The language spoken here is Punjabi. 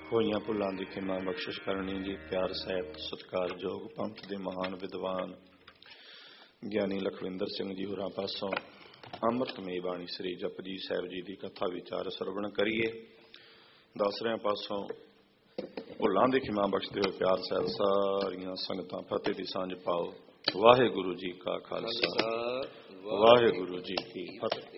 ਹੋਈਆਂ ਭੁੱਲਾਂ ਦੀ ਖਿਮਾ ਬਖਸ਼ਿਸ਼ ਕਰਨੀ ਜੀ। ਪਿਆਰ ਸਹਿਤ ਸਤਿਕਾਰਯੋਗ ਪੰਥ ਦੇ ਮਹਾਨ ਵਿਦਵਾਨ ਗਿਆਨੀ ਲਖਵਿੰਦਰ ਸਿੰਘ ਜੀ ਹੋਰਾਂ ਪਾਸੋਂ ਅੰਮ੍ਰਿਤਮਈ ਬਾਣੀ ਸ੍ਰੀ ਜਪਜੀ ਸਾਹਿਬ ਜੀ ਦੀ ਕਥਾ ਵਿਚਾਰ ਸਰਵਣ ਕਰੀਏ। ਦਸਰਿਆਂ ਪਾਸੋਂ ਭੁੱਲਾਂ ਦੀ ਖਿਮਾ ਬਖਸ਼ਦੇ ਹੋਏ ਪਿਆਰ ਸਹਿਤ ਸਾਰੀਆਂ ਸੰਗਤਾਂ ਫਤਿਹ ਦੀ ਸਾਂਝ ਪਾਓ। ਵਾਹਿਗੁਰੂ ਜੀ ਕਾ ਖਾਲਸਾ, ਵਾਹਿਗੁਰੂ ਜੀ ਕੀ ਫਤਿਹ।